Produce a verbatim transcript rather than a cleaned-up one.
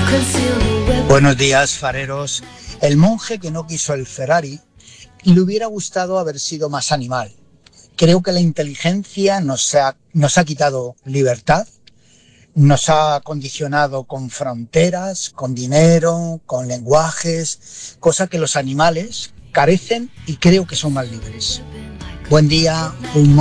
Buenos días, fareros. El monje que no quiso el Ferrari le hubiera gustado haber sido más animal. Creo que la inteligencia nos ha, nos ha quitado libertad, nos ha condicionado con fronteras, con dinero, con lenguajes, cosa que los animales carecen y creo que son más libres. Buen día, un